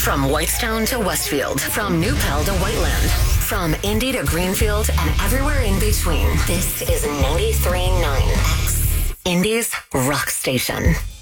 From Whitestone to Westfield, from New Pell to Whiteland, from Indy to Greenfield and everywhere in between. This is 93.9 X, Indy's rock station.